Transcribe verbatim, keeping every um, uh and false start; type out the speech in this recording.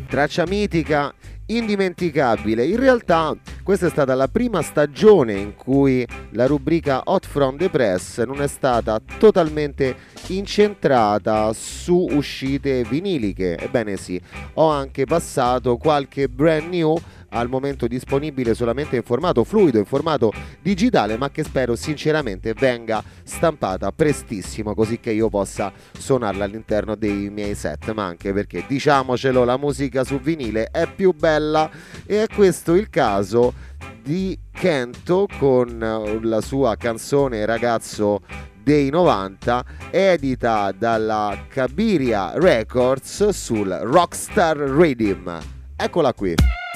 traccia mitica, indimenticabile. In realtà questa è stata la prima stagione in cui la rubrica Hot from the Press non è stata totalmente incentrata su uscite viniliche. Ebbene sì, ho anche passato qualche brand new al momento disponibile solamente in formato fluido, in formato digitale, ma che spero sinceramente venga stampata prestissimo, così che io possa suonarla all'interno dei miei set. Ma anche perché, diciamocelo, la musica su vinile è più bella, e è questo il caso di Kento con la sua canzone Ragazzo dei novanta, edita dalla Cabiria Records sul Rockstar Rhythm. Eccola qui.